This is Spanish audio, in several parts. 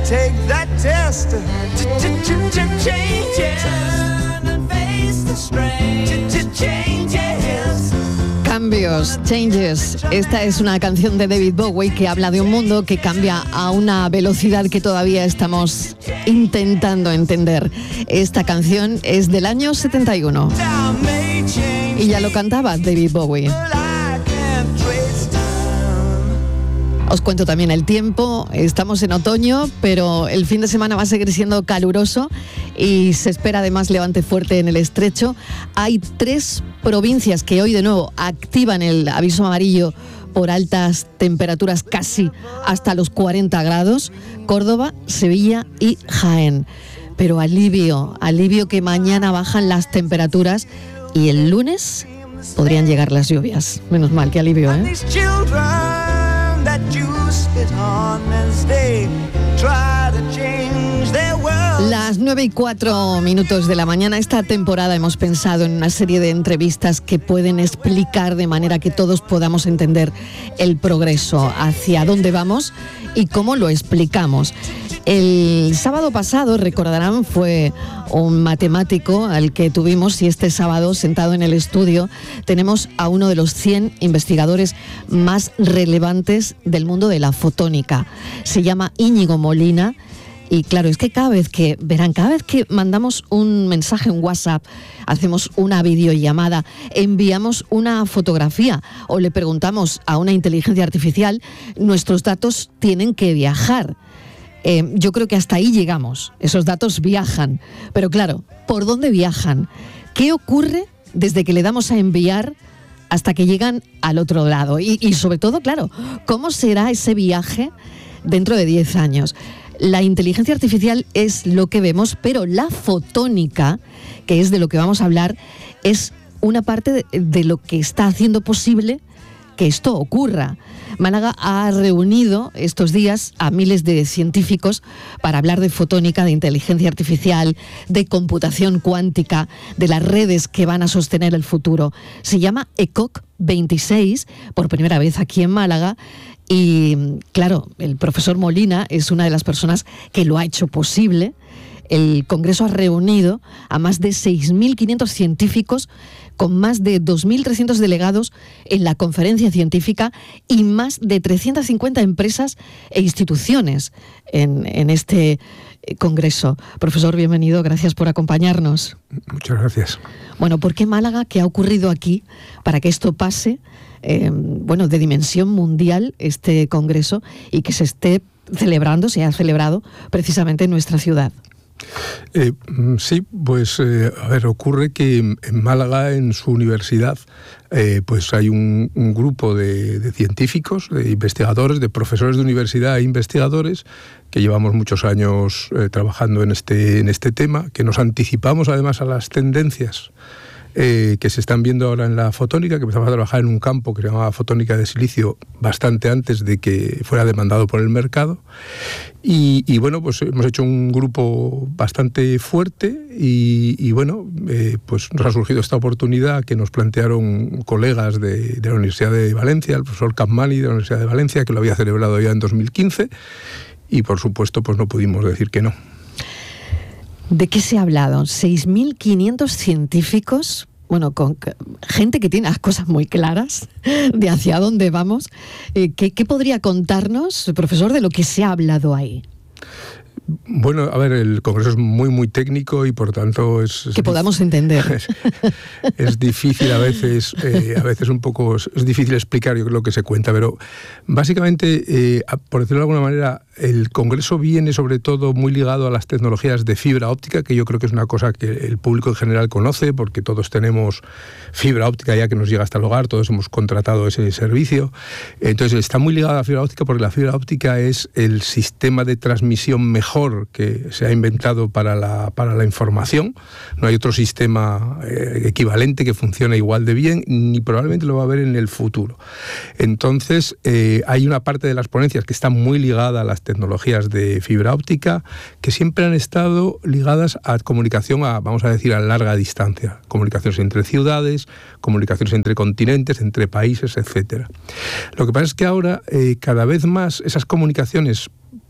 take that test. Changes. Turn and face the strain. Changes. Cambios, changes. Esta es una canción de David Bowie que habla de un mundo que cambia a una velocidad que todavía estamos intentando entender. Esta canción es del año 71 y ya lo cantaba David Bowie. Os cuento también el tiempo. Estamos en otoño, pero el fin de semana va a seguir siendo caluroso y se espera además levante fuerte en el estrecho. Hay 3 provincias que hoy de nuevo activan el aviso amarillo por altas temperaturas casi hasta los 40 grados. Córdoba, Sevilla y Jaén. Pero alivio que mañana bajan las temperaturas y el lunes podrían llegar las lluvias. Menos mal, qué alivio, ¿eh? Las 9:04 de la mañana. Esta temporada hemos pensado en una serie de entrevistas que pueden explicar de manera que todos podamos entender el progreso, hacia dónde vamos y cómo lo explicamos. El sábado pasado, recordarán, fue un matemático al que tuvimos, y este sábado, sentado en el estudio, tenemos a uno de los 100 investigadores más relevantes del mundo de la fotónica. Se llama Íñigo Molina. Y claro, es que cada vez que mandamos un mensaje en WhatsApp, hacemos una videollamada, enviamos una fotografía o le preguntamos a una inteligencia artificial, nuestros datos tienen que viajar. Yo creo que hasta ahí llegamos, esos datos viajan. Pero claro, ¿por dónde viajan? ¿Qué ocurre desde que le damos a enviar hasta que llegan al otro lado? Y sobre todo, claro, ¿cómo será ese viaje dentro de 10 años? La inteligencia artificial es lo que vemos, pero la fotónica, que es de lo que vamos a hablar, es una parte de lo que está haciendo posible que esto ocurra. Málaga ha reunido estos días a miles de científicos para hablar de fotónica, de inteligencia artificial, de computación cuántica, de las redes que van a sostener el futuro. Se llama ECOC 26, por primera vez aquí en Málaga. Y claro, el profesor Molina es una de las personas que lo ha hecho posible. El Congreso ha reunido a más de 6.500 científicos con más de 2.300 delegados en la conferencia científica y más de 350 empresas e instituciones en este Congreso. Profesor, bienvenido, gracias por acompañarnos. Muchas gracias. Bueno, ¿por qué Málaga? ¿Qué ha ocurrido aquí para que esto pase? De dimensión mundial este Congreso y que se ha celebrado precisamente en nuestra ciudad. Ocurre que en Málaga, en su universidad, pues hay un grupo de científicos, de investigadores, de profesores de universidad e investigadores que llevamos muchos años trabajando en este tema, que nos anticipamos además a las tendencias que se están viendo ahora en la fotónica, que empezamos a trabajar en un campo que se llamaba fotónica de silicio bastante antes de que fuera demandado por el mercado. Y hemos hecho un grupo bastante fuerte pues nos ha surgido esta oportunidad que nos plantearon colegas de la Universidad de Valencia, el profesor Capmany de la Universidad de Valencia, que lo había celebrado ya en 2015, y por supuesto pues no pudimos decir que no. ¿De qué se ha hablado? 6.500 científicos, con gente que tiene las cosas muy claras de hacia dónde vamos. ¿Qué podría contarnos, profesor, de lo que se ha hablado ahí? Bueno, el Congreso es muy, muy técnico y por tanto es que podamos entender. Es difícil a veces un poco, es difícil explicar yo creo lo que se cuenta, pero básicamente, por decirlo de alguna manera, el Congreso viene sobre todo muy ligado a las tecnologías de fibra óptica, que yo creo que es una cosa que el público en general conoce, porque todos tenemos fibra óptica ya que nos llega hasta el hogar, todos hemos contratado ese servicio. Entonces está muy ligado a la fibra óptica porque la fibra óptica es el sistema de transmisión mejor que se ha inventado para la información. No hay otro sistema equivalente que funcione igual de bien, ni probablemente lo va a haber en el futuro. Entonces hay una parte de las ponencias que está muy ligada a las tecnologías de fibra óptica, que siempre han estado ligadas a comunicación vamos a decir, a larga distancia. Comunicaciones entre ciudades, comunicaciones entre continentes, entre países, etcétera. Lo que pasa es que ahora cada vez más esas comunicaciones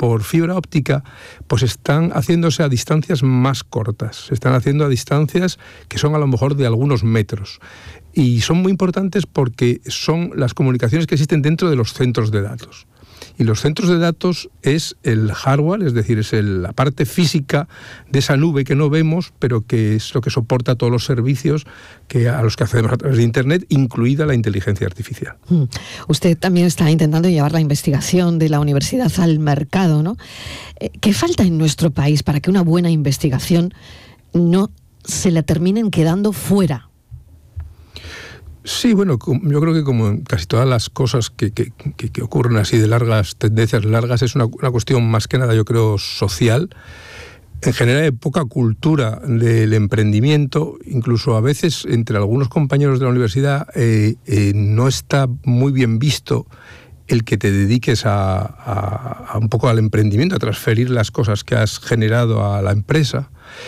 por fibra óptica, pues están haciéndose a distancias más cortas, se están haciendo a distancias que son a lo mejor de algunos metros. Y son muy importantes porque son las comunicaciones que existen dentro de los centros de datos. Y los centros de datos es el hardware, es decir, es la parte física de esa nube que no vemos, pero que es lo que soporta todos los servicios a los que accedemos a través de Internet, incluida la inteligencia artificial. Usted también está intentando llevar la investigación de la universidad al mercado, ¿no? ¿Qué falta en nuestro país para que una buena investigación no se la terminen quedando fuera? Sí, bueno, yo creo que como en casi todas las cosas que ocurren así de largas, tendencias largas, es una cuestión más que nada, yo creo, social. En general hay poca cultura del emprendimiento, incluso a veces entre algunos compañeros de la universidad no está muy bien visto el que te dediques a un poco al emprendimiento, a transferir las cosas que has generado a la empresa.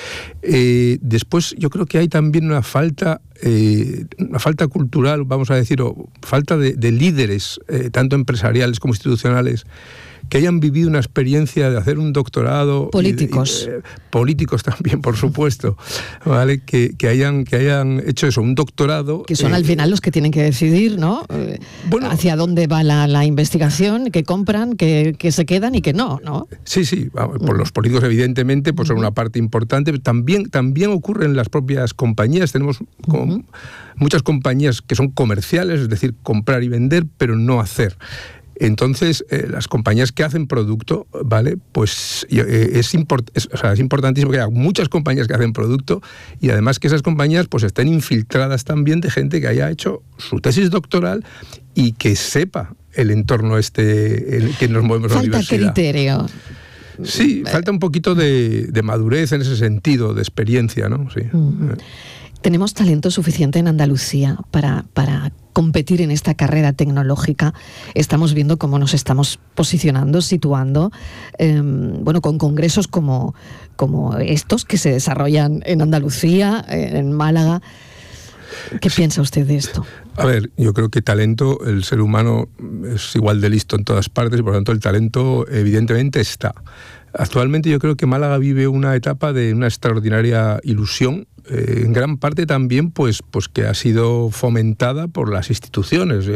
Después yo creo que hay también una falta cultural, vamos a decir, o falta de líderes, tanto empresariales como institucionales, que hayan vivido una experiencia de hacer un doctorado. Políticos. Políticos también, por supuesto, ¿vale? Que hayan hecho eso, un doctorado. Que son al final los que tienen que decidir, ¿no? Bueno, hacia dónde va la investigación, que compran, que se quedan y que no, ¿no? Sí, por los políticos evidentemente pues son una parte importante, pero también ocurre en las propias compañías. Tenemos muchas compañías que son comerciales, es decir, comprar y vender, pero no hacer. Entonces, las compañías que hacen producto, ¿vale? Pues es importantísimo que haya muchas compañías que hacen producto y además que esas compañías pues estén infiltradas también de gente que haya hecho su tesis doctoral y que sepa el entorno en que nos movemos en la universidad. Falta criterio. Sí, falta un poquito de madurez en ese sentido, de experiencia, ¿no? Sí. ¿Tenemos talento suficiente en Andalucía para competir en esta carrera tecnológica? Estamos viendo cómo nos estamos posicionando, situando, con congresos como estos que se desarrollan en Andalucía, en Málaga. ¿Qué piensa usted de esto? A ver, yo creo que talento, el ser humano es igual de listo en todas partes y por lo tanto el talento evidentemente está. Actualmente yo creo que Málaga vive una etapa de una extraordinaria ilusión, en gran parte también pues que ha sido fomentada por las instituciones,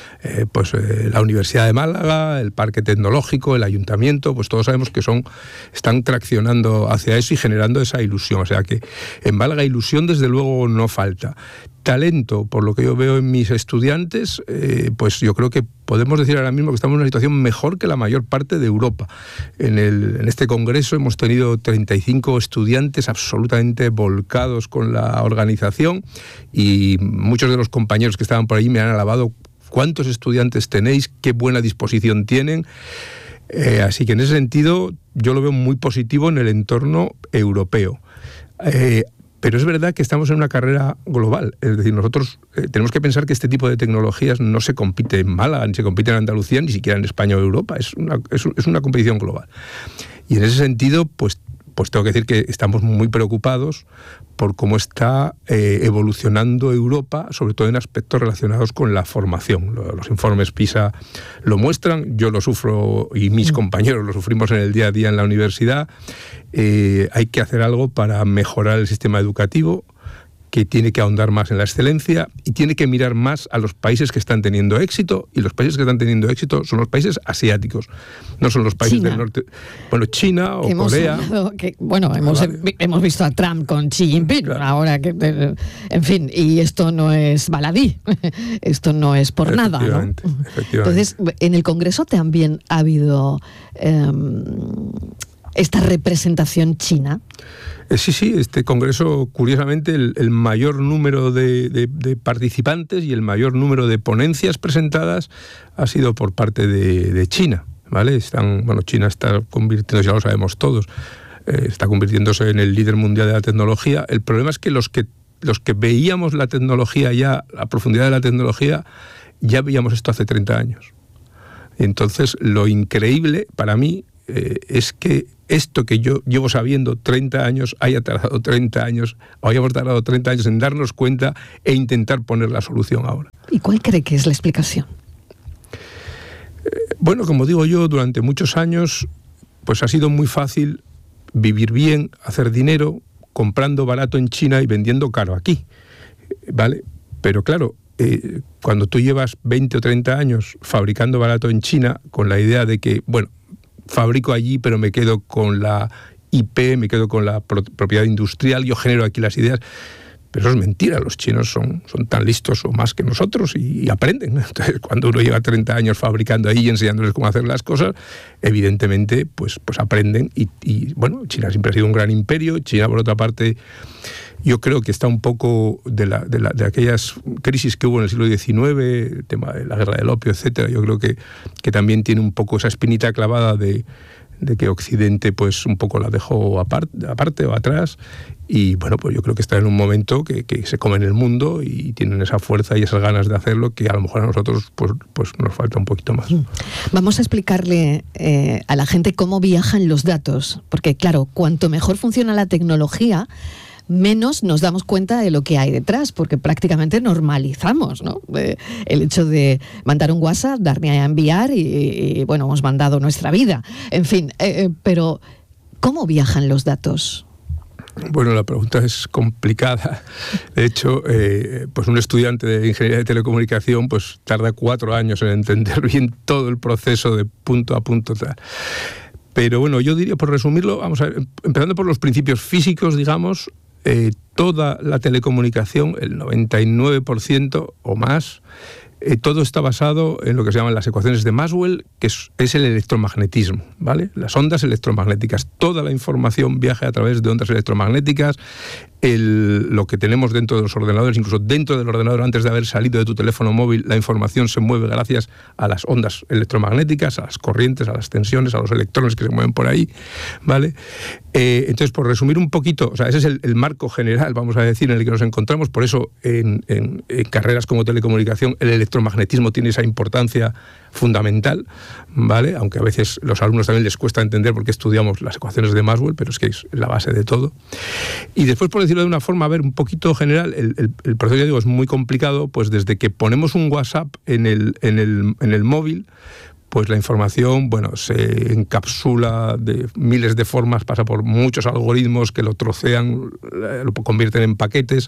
la Universidad de Málaga, el Parque Tecnológico, el Ayuntamiento, pues todos sabemos que están traccionando hacia eso y generando esa ilusión. O sea que en Málaga ilusión desde luego no falta. Talento, por lo que yo veo en mis estudiantes, pues yo creo que podemos decir ahora mismo que estamos en una situación mejor que la mayor parte de Europa. En este congreso hemos tenido 35 estudiantes absolutamente volcados con la organización y muchos de los compañeros que estaban por ahí me han alabado cuántos estudiantes tenéis, qué buena disposición tienen. Así que en ese sentido yo lo veo muy positivo en el entorno europeo. Pero es verdad que estamos en una carrera global, es decir, nosotros tenemos que pensar que este tipo de tecnologías no se compite en Málaga, ni se compite en Andalucía, ni siquiera en España o Europa, es una competición global. Y en ese sentido, pues tengo que decir que estamos muy preocupados por cómo está evolucionando Europa, sobre todo en aspectos relacionados con la formación. Los informes PISA lo muestran, yo lo sufro y mis compañeros lo sufrimos en el día a día en la universidad. Hay que hacer algo para mejorar el sistema educativo, que tiene que ahondar más en la excelencia y tiene que mirar más a los países que están teniendo éxito, y los países que están teniendo éxito son los países asiáticos, no son los países del norte. Bueno, China o Corea. Hemos visto a Trump con Xi Jinping, ahora que, en fin, y esto no es baladí, esto no es por nada, ¿no? Entonces, en el Congreso también ha habido esta representación china. Sí, este congreso, curiosamente, el mayor número de participantes y el mayor número de ponencias presentadas ha sido por parte de China, ¿vale? China está convirtiéndose, ya lo sabemos todos, está convirtiéndose en el líder mundial de la tecnología. El problema es que los que veíamos la tecnología ya, la profundidad de la tecnología, ya veíamos esto hace 30 años. Entonces, lo increíble para mí es que esto que yo llevo sabiendo 30 años, hayamos tardado 30 años en darnos cuenta e intentar poner la solución ahora. ¿Y cuál cree que es la explicación? Como digo yo, durante muchos años pues ha sido muy fácil vivir bien, hacer dinero, comprando barato en China y vendiendo caro aquí, ¿vale? Pero claro, cuando tú llevas 20 o 30 años fabricando barato en China, con la idea de que, bueno, fabrico allí, pero me quedo con la IP, me quedo con la propiedad industrial, yo genero aquí las ideas. Pero eso es mentira, los chinos son tan listos o más que nosotros y aprenden. Entonces, cuando uno lleva 30 años fabricando ahí y enseñándoles cómo hacer las cosas, evidentemente pues aprenden. Y bueno, China siempre ha sido un gran imperio. China, por otra parte, yo creo que está un poco de aquellas crisis que hubo en el siglo XIX, el tema de la guerra del opio, etcétera. Yo creo que también tiene un poco esa espinita clavada de que Occidente pues un poco la dejó aparte o atrás, y bueno, pues yo creo que está en un momento que se comen el mundo y tienen esa fuerza y esas ganas de hacerlo que a lo mejor a nosotros pues nos falta un poquito más. Vamos a explicarle a la gente cómo viajan los datos, porque claro, cuanto mejor funciona la tecnología, menos nos damos cuenta de lo que hay detrás, porque prácticamente normalizamos, ¿no? El hecho de mandar un WhatsApp, darle a enviar y bueno, hemos mandado nuestra vida. En fin, pero ¿cómo viajan los datos? Bueno, la pregunta es complicada. De hecho, pues un estudiante de ingeniería de telecomunicación pues tarda 4 años en entender bien todo el proceso de punto a punto tal. Pero bueno, yo diría, por resumirlo, vamos a ver, empezando por los principios físicos, digamos, toda la telecomunicación, el 99% o más, todo está basado en lo que se llaman las ecuaciones de Maxwell, que es el electromagnetismo, ¿vale? Las ondas electromagnéticas. Toda la información viaja a través de ondas electromagnéticas. Lo que tenemos dentro de los ordenadores, incluso dentro del ordenador, antes de haber salido de tu teléfono móvil, la información se mueve gracias a las ondas electromagnéticas, a las corrientes, a las tensiones, a los electrones que se mueven por ahí, ¿vale? Entonces, por resumir un poquito, o sea, ese es el marco general, vamos a decir, en el que nos encontramos. Por eso, en carreras como telecomunicación, el electromagnetismo tiene esa importancia fundamental, ¿vale? Aunque a veces los alumnos también les cuesta entender por qué estudiamos las ecuaciones de Maxwell, pero es que es la base de todo. Y después, por decirlo de una forma, a ver, un poquito general, el proceso, ya digo, es muy complicado, pues desde que ponemos un WhatsApp en el móvil, pues la información, bueno, se encapsula de miles de formas, pasa por muchos algoritmos que lo trocean, lo convierten en paquetes,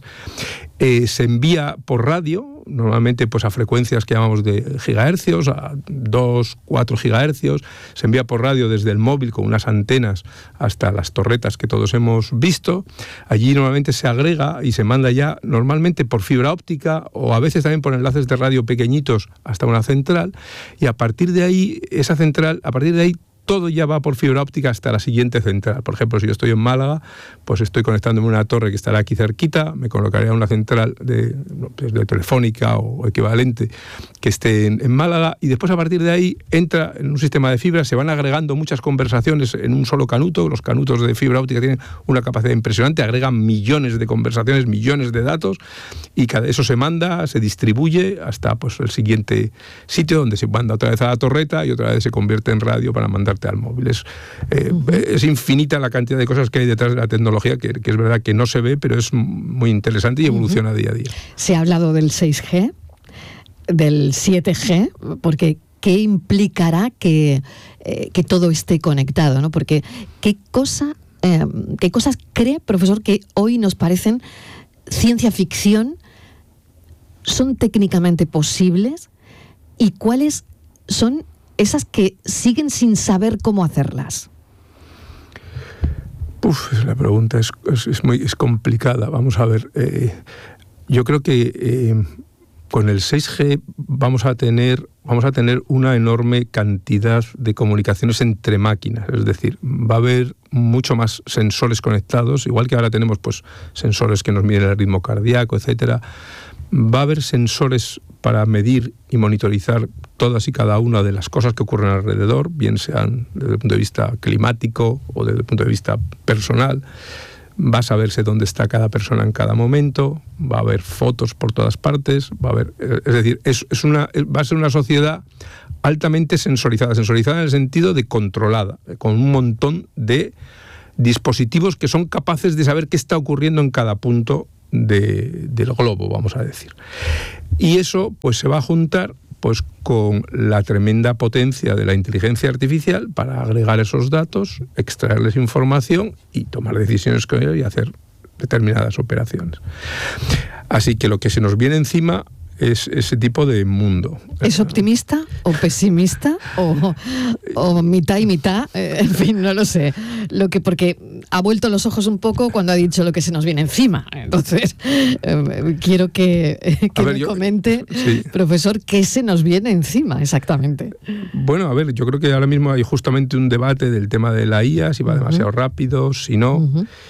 se envía por radio, normalmente pues a frecuencias que llamamos de gigahercios, a 2, 4 gigahercios, se envía por radio desde el móvil con unas antenas hasta las torretas que todos hemos visto. Allí normalmente se agrega y se manda ya normalmente por fibra óptica o a veces también por enlaces de radio pequeñitos hasta una central, y a partir de ahí, esa central, a partir de ahí todo ya va por fibra óptica hasta la siguiente central. Por ejemplo, si yo estoy en Málaga, pues estoy conectándome a una torre que estará aquí cerquita, me colocaré a una central de telefónica o equivalente que esté en Málaga, y después a partir de ahí entra en un sistema de fibra, se van agregando muchas conversaciones en un solo canuto. Los canutos de fibra óptica tienen una capacidad impresionante, agregan millones de conversaciones, millones de datos, y cada eso se manda, se distribuye hasta pues el siguiente sitio, donde se manda otra vez a la torreta y otra vez se convierte en radio para mandarte al móvil. Es infinita la cantidad de cosas que hay detrás de la tecnología, que es verdad que no se ve, pero es muy interesante y evoluciona día a día. Se ha hablado del 6G, del 7G, porque ¿qué implicará que todo esté conectado, ¿no? Porque ¿qué cosas cree, profesor, que hoy nos parecen ciencia ficción, son técnicamente posibles, y cuáles son esas que siguen sin saber cómo hacerlas? La pregunta es complicada. Vamos a ver. Yo creo que con el 6G vamos a tener una enorme cantidad de comunicaciones entre máquinas. Es decir, va a haber mucho más sensores conectados, igual que ahora tenemos pues sensores que nos miden el ritmo cardíaco, etcétera. Va a haber sensores para medir y monitorizar todas y cada una de las cosas que ocurren alrededor, bien sean desde el punto de vista climático o desde el punto de vista personal. Va a saberse dónde está cada persona en cada momento, va a haber fotos por todas partes, es decir, va a ser una sociedad altamente sensorizada en el sentido de controlada, con un montón de dispositivos que son capaces de saber qué está ocurriendo en cada punto del globo, vamos a decir. Y eso pues se va a juntar pues con la tremenda potencia de la inteligencia artificial para agregar esos datos, extraerles información y tomar decisiones con ellos y hacer determinadas operaciones. Así que lo que se nos viene encima es ese tipo de mundo. ¿Es optimista o pesimista o mitad y mitad? En fin, no lo sé. Porque ha vuelto los ojos un poco cuando ha dicho lo que se nos viene encima. Entonces, quiero que me comente, sí, profesor, qué se nos viene encima exactamente. Bueno, a ver, yo creo que ahora mismo hay justamente un debate del tema de la IA, si va demasiado rápido, si no.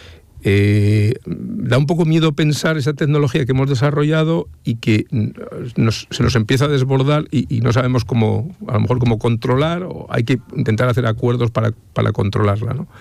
Da un poco miedo pensar esa tecnología que hemos desarrollado y que se nos empieza a desbordar y no sabemos cómo, a lo mejor cómo controlar, o hay que intentar hacer acuerdos para controlarla, ¿no?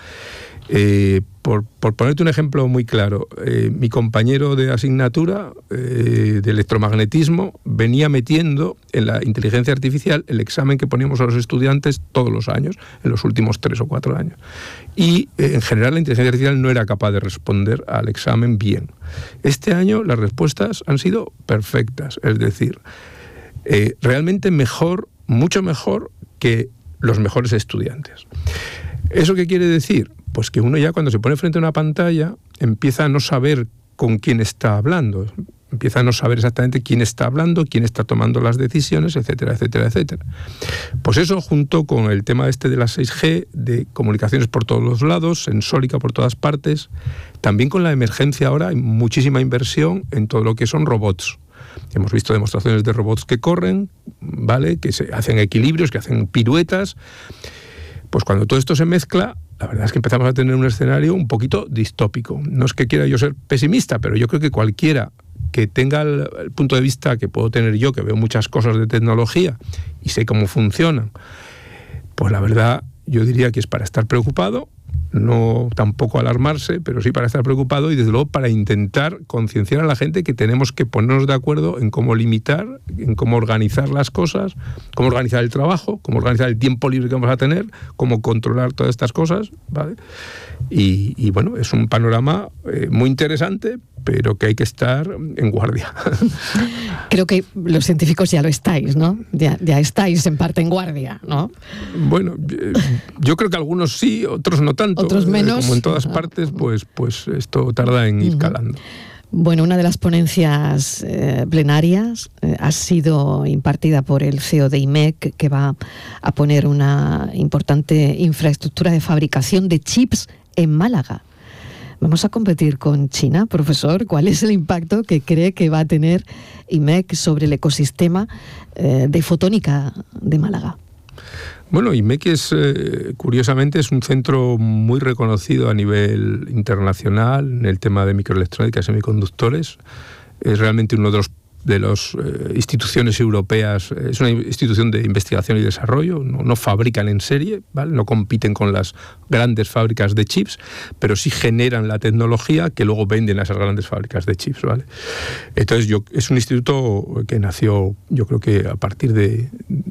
Por ponerte un ejemplo muy claro, mi compañero de asignatura de electromagnetismo venía metiendo en la inteligencia artificial el examen que poníamos a los estudiantes todos los años, en los últimos 3 o 4 años. Y en general la inteligencia artificial no era capaz de responder al examen bien. Este año las respuestas han sido perfectas, es decir, realmente mejor, mucho mejor que los mejores estudiantes. ¿Eso qué quiere decir? Pues que uno ya cuando se pone frente a una pantalla empieza a no saber con quién está hablando, empieza a no saber exactamente quién está hablando, quién está tomando las decisiones, etcétera, etcétera, etcétera. Pues eso, junto con el tema de las 6G, de comunicaciones por todos los lados, sensórica por todas partes, también con la emergencia ahora hay muchísima inversión en todo lo que son robots. Hemos visto demostraciones de robots que corren, ¿vale?, que se hacen equilibrios, que hacen piruetas. Pues cuando todo esto se mezcla, la verdad es que empezamos a tener un escenario un poquito distópico. No es que quiera yo ser pesimista, pero yo creo que cualquiera que tenga el punto de vista que puedo tener yo, que veo muchas cosas de tecnología y sé cómo funcionan, pues la verdad yo diría que es para estar preocupado, no tampoco alarmarse, pero sí para estar preocupado y desde luego para intentar concienciar a la gente que tenemos que ponernos de acuerdo en cómo limitar, en cómo organizar las cosas, cómo organizar el trabajo, cómo organizar el tiempo libre que vamos a tener, cómo controlar todas estas cosas, ¿vale? Y bueno, es un panorama muy interesante, pero que hay que estar en guardia. Creo que los científicos ya lo estáis, ¿no? Ya estáis en parte en guardia, ¿no? Bueno, yo creo que algunos sí, otros no tanto. Otros menos. Como en todas partes, pues esto tarda en ir calando. Bueno, una de las ponencias plenarias ha sido impartida por el CEO de IMEC, que va a poner una importante infraestructura de fabricación de chips en Málaga. ¿Vamos a competir con China, profesor? ¿Cuál es el impacto que cree que va a tener IMEC sobre el ecosistema de fotónica de Málaga? Bueno, IMEC curiosamente es un centro muy reconocido a nivel internacional en el tema de microelectrónica y semiconductores. Es realmente uno de las instituciones europeas, es una institución de investigación y desarrollo, no fabrican en serie, ¿vale? No compiten con las grandes fábricas de chips, pero sí generan la tecnología que luego venden a esas grandes fábricas de chips, ¿vale? Entonces es un instituto que nació, yo creo que a partir de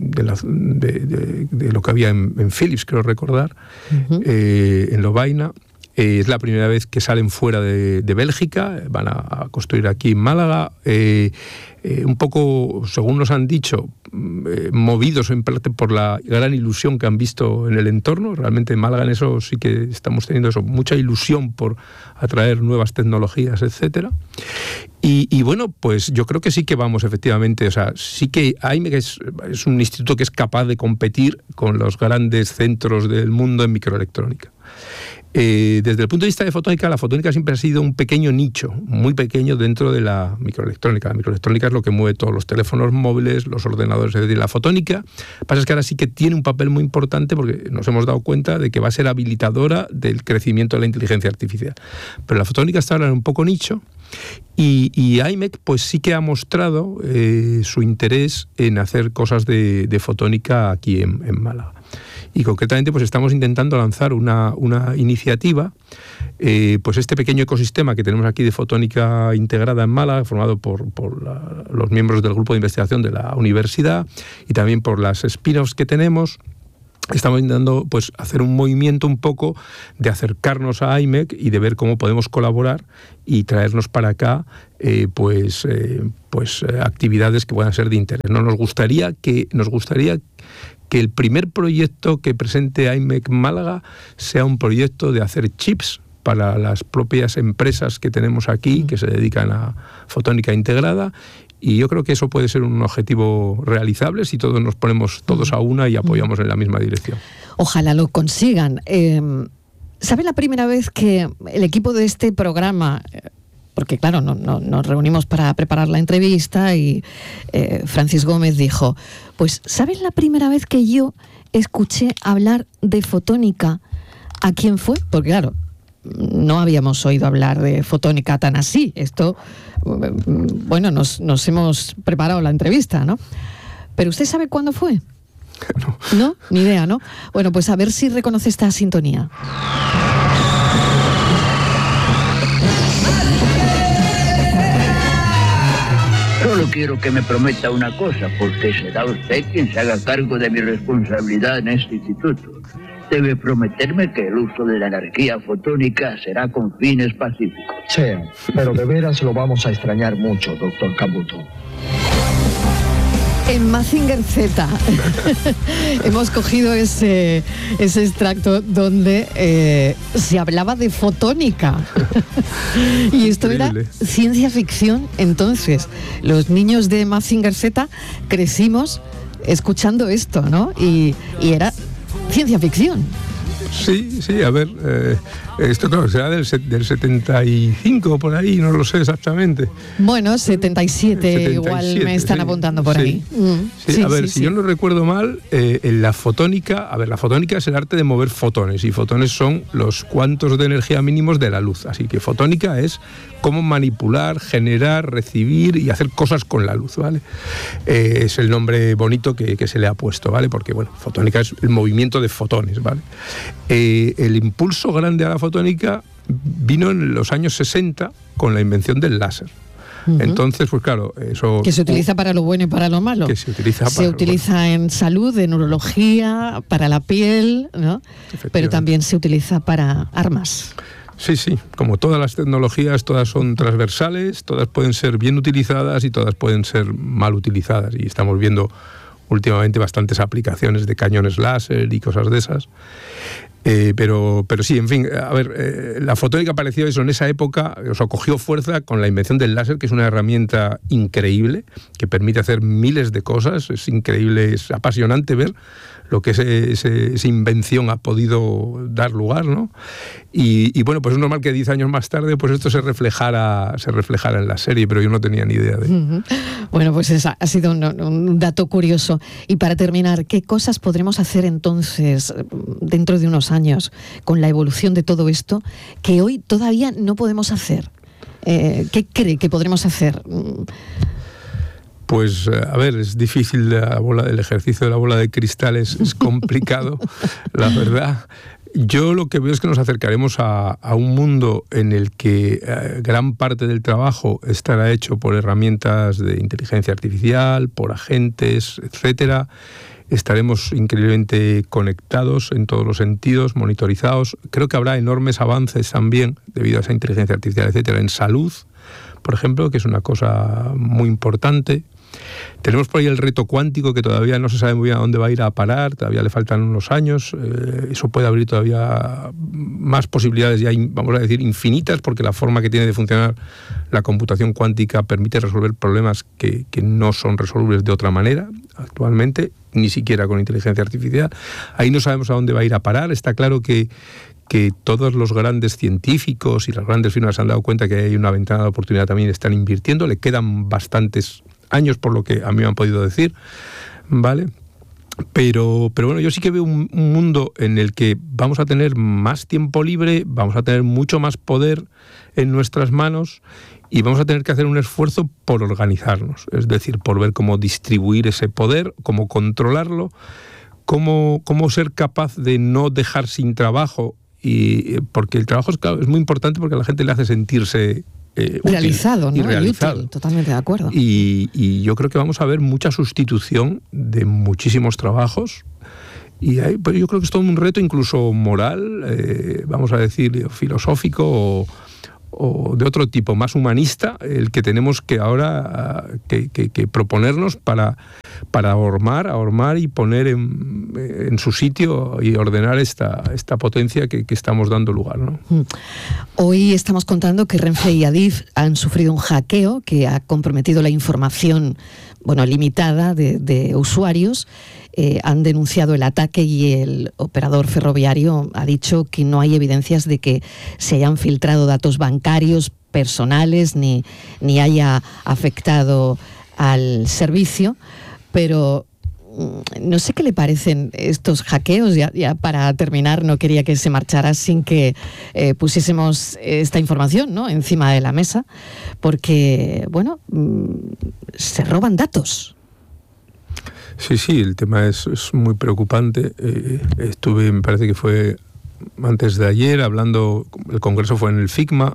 lo que había en Philips, creo recordar, en Lovaina. Es la primera vez que salen fuera de Bélgica, van a construir aquí en Málaga, un poco, según nos han dicho, movidos en parte por la gran ilusión que han visto en el entorno. Realmente en Málaga en eso sí que estamos teniendo mucha ilusión por atraer nuevas tecnologías, etcétera. Y bueno, pues yo creo que sí que vamos efectivamente, o sea, sí que AIMEC es un instituto que es capaz de competir con los grandes centros del mundo en microelectrónica. Desde el punto de vista de fotónica, la fotónica siempre ha sido un pequeño nicho, muy pequeño dentro de la microelectrónica. La microelectrónica es lo que mueve todos los teléfonos móviles, los ordenadores, es decir, la fotónica. Lo que pasa es que ahora sí que tiene un papel muy importante porque nos hemos dado cuenta de que va a ser habilitadora del crecimiento de la inteligencia artificial. Pero la fotónica está ahora en un poco nicho y AIMEC pues sí que ha mostrado su interés en hacer cosas de fotónica aquí en Málaga. Y concretamente pues estamos intentando lanzar una iniciativa, pues este pequeño ecosistema que tenemos aquí de fotónica integrada en Málaga, formado por los miembros del grupo de investigación de la universidad y también por las spin-offs que tenemos, estamos intentando pues hacer un movimiento un poco de acercarnos a IMEC y de ver cómo podemos colaborar y traernos para acá actividades que puedan ser de interés. Nos gustaría que el primer proyecto que presente IMEC Málaga sea un proyecto de hacer chips para las propias empresas que tenemos aquí, que se dedican a fotónica integrada, y yo creo que eso puede ser un objetivo realizable si todos nos ponemos todos a una y apoyamos en la misma dirección. Ojalá lo consigan. ¿Sabe la primera vez que el equipo de este programa, porque claro, nos reunimos para preparar la entrevista y Francis Gómez dijo, pues ¿sabes la primera vez que yo escuché hablar de fotónica? ¿A quién fue? Porque claro, no habíamos oído hablar de fotónica tan así. Esto, bueno, nos hemos preparado la entrevista, ¿no? Pero ¿usted sabe cuándo fue? No. ¿No? Ni idea, ¿no? Bueno, pues a ver si reconoce esta sintonía. Solo quiero que me prometa una cosa, porque será usted quien se haga cargo de mi responsabilidad en este instituto. Debe prometerme que el uso de la energía fotónica será con fines pacíficos. Sí, pero de veras lo vamos a extrañar mucho, doctor Caputo. En Mazinger Z hemos cogido ese extracto donde se hablaba de fotónica. Y esto Increíble. era ciencia ficción. Entonces, los niños de Mazinger Z crecimos escuchando esto, ¿no? Y era ciencia ficción. Sí, a ver, esto claro, será del 75 por ahí, no lo sé exactamente. Bueno, 77 igual me están apuntando por ahí. Sí, a ver, si yo no recuerdo mal, en la fotónica es el arte de mover fotones, y fotones son los cuantos de energía mínimos de la luz, así que fotónica es cómo manipular, generar, recibir y hacer cosas con la luz, ¿vale? Es el nombre bonito que se le ha puesto, ¿vale? Porque, bueno, fotónica es el movimiento de fotones, ¿vale? El impulso grande a la fotónica vino en los años 60 con la invención del láser. Entonces, pues claro, eso... Que se utiliza para lo bueno y para lo malo. Que se utiliza en salud, en neurología, para la piel, ¿no? Pero también se utiliza para armas. Sí, como todas las tecnologías, todas son transversales, todas pueden ser bien utilizadas y todas pueden ser mal utilizadas. Y estamos viendo últimamente bastantes aplicaciones de cañones láser y cosas de esas. Pero sí, en fin, a ver, la fotónica apareció eso en esa época, o sea, cogió fuerza con la invención del láser, que es una herramienta increíble, que permite hacer miles de cosas. Es increíble, es apasionante ver lo que esa invención ha podido dar lugar, ¿no? Y bueno, pues es normal que 10 años más tarde pues esto se reflejara en la serie, pero yo no tenía ni idea de... Bueno, pues ha sido un dato curioso. Y para terminar, ¿qué cosas podremos hacer entonces dentro de unos años con la evolución de todo esto que hoy todavía no podemos hacer? ¿Qué cree que podremos hacer? Pues, a ver, es difícil el ejercicio de la bola de cristal, es complicado, la verdad. Yo lo que veo es que nos acercaremos a un mundo en el que gran parte del trabajo estará hecho por herramientas de inteligencia artificial, por agentes, etcétera. Estaremos increíblemente conectados en todos los sentidos, monitorizados. Creo que habrá enormes avances también debido a esa inteligencia artificial, etcétera, en salud, por ejemplo, que es una cosa muy importante. Tenemos por ahí el reto cuántico, que todavía no se sabe muy bien a dónde va a ir a parar, todavía le faltan unos años. Eso puede abrir todavía más posibilidades, ya vamos a decir infinitas, porque la forma que tiene de funcionar la computación cuántica permite resolver problemas que no son resolubles de otra manera actualmente, ni siquiera con inteligencia artificial. Ahí no sabemos a dónde va a ir a parar. Está claro que todos los grandes científicos y las grandes firmas se han dado cuenta que hay una ventana de oportunidad, también están invirtiendo. Le quedan bastantes años, por lo que a mí me han podido decir, ¿vale? Pero bueno, yo sí que veo un mundo en el que vamos a tener más tiempo libre, vamos a tener mucho más poder en nuestras manos y vamos a tener que hacer un esfuerzo por organizarnos, es decir, por ver cómo distribuir ese poder, cómo controlarlo, cómo ser capaz de no dejar sin trabajo, y porque el trabajo es muy importante porque a la gente le hace sentirse realizado, ¿no? Y realizado. Útil, totalmente de acuerdo. Y yo creo que vamos a ver mucha sustitución de muchísimos trabajos Y ahí, pues yo creo que es todo un reto incluso moral, vamos a decir, filosófico o de otro tipo, más humanista, el que tenemos que ahora que proponernos para ahormar y poner en su sitio y ordenar esta potencia que estamos dando lugar, ¿no? Hoy estamos contando que Renfe y Adif han sufrido un hackeo que ha comprometido la información, limitada de usuarios. Han denunciado el ataque y el operador ferroviario ha dicho que no hay evidencias de que se hayan filtrado datos bancarios personales ni haya afectado al servicio, pero no sé qué le parecen estos hackeos. Ya para terminar, no quería que se marchara sin que pusiésemos esta información, ¿no?, encima de la mesa, porque, se roban datos. Sí, el tema es muy preocupante. Me parece que fue antes de ayer, hablando, el congreso fue en el FICMA,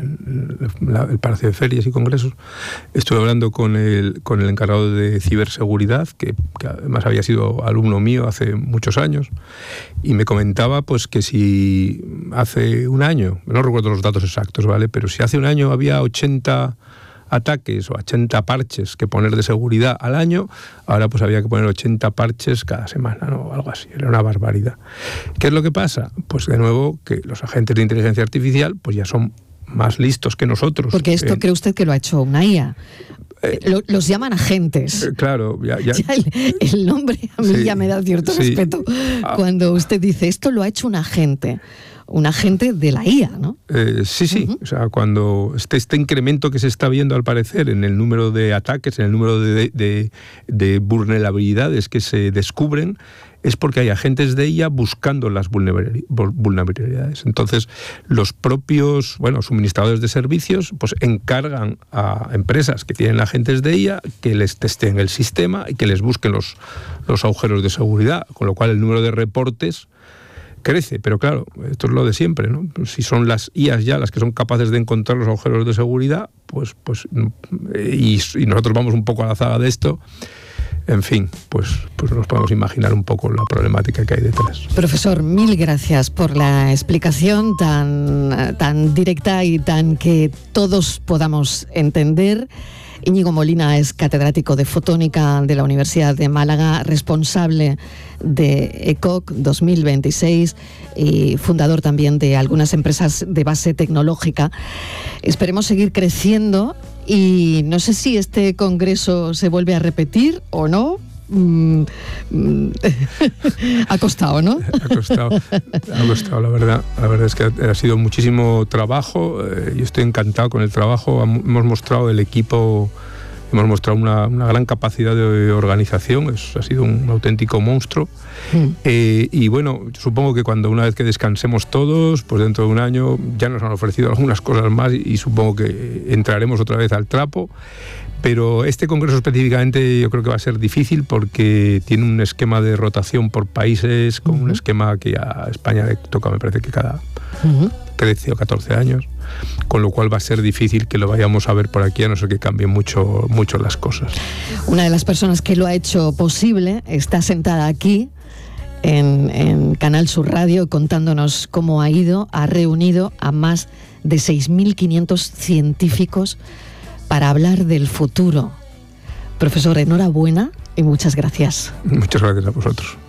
el Palacio de Ferias y Congresos. Estuve hablando con el encargado de ciberseguridad, que además había sido alumno mío hace muchos años, y me comentaba pues que si hace un año, no recuerdo los datos exactos, ¿vale?, pero si hace un año había 80 ataques o 80 parches que poner de seguridad al año, ahora pues había que poner 80 parches cada semana, ¿no?, algo así. Era una barbaridad. ¿Qué es lo que pasa? Pues de nuevo que los agentes de inteligencia artificial pues ya son más listos que nosotros. Porque esto cree usted que lo ha hecho una IA. Los llaman agentes. Claro, ya el nombre a mí ya me da cierto respeto. Cuando usted dice, esto lo ha hecho un agente de la IA, ¿no? Sí. Uh-huh. O sea, cuando este incremento que se está viendo al parecer en el número de ataques, en el número de vulnerabilidades que se descubren, es porque hay agentes de ella buscando las vulnerabilidades. Entonces, los propios suministradores de servicios pues encargan a empresas que tienen agentes de ella que les testeen el sistema y que les busquen los agujeros de seguridad, con lo cual el número de reportes crece. Pero claro, esto es lo de siempre, ¿no? Si son las IAs ya las que son capaces de encontrar los agujeros de seguridad, y nosotros vamos un poco a la zaga de esto, en fin, pues nos podemos imaginar un poco la problemática que hay detrás. Profesor, mil gracias por la explicación tan directa y tan que todos podamos entender. Íñigo Molina es catedrático de Fotónica de la Universidad de Málaga, responsable de ECOC 2026 y fundador también de algunas empresas de base tecnológica. Esperemos seguir creciendo y no sé si este congreso se vuelve a repetir o no. Ha costado, ¿no? Ha costado, la verdad. La verdad es que ha sido muchísimo trabajo. Yo estoy encantado con el trabajo. Hemos mostrado el equipo, hemos mostrado una gran capacidad de organización. Ha sido un auténtico monstruo. Y supongo que una vez que descansemos todos, pues dentro de un año ya nos han ofrecido algunas cosas más y supongo que entraremos otra vez al trapo. Pero este congreso específicamente yo creo que va a ser difícil porque tiene un esquema de rotación por países, con un esquema que a España le toca, me parece que cada 13 o 14 años, con lo cual va a ser difícil que lo vayamos a ver por aquí, a no ser que cambien mucho las cosas. Una de las personas que lo ha hecho posible está sentada aquí en Canal Sur Radio contándonos cómo ha reunido a más de 6.500 científicos para hablar del futuro. Profesor, enhorabuena y muchas gracias. Muchas gracias a vosotros.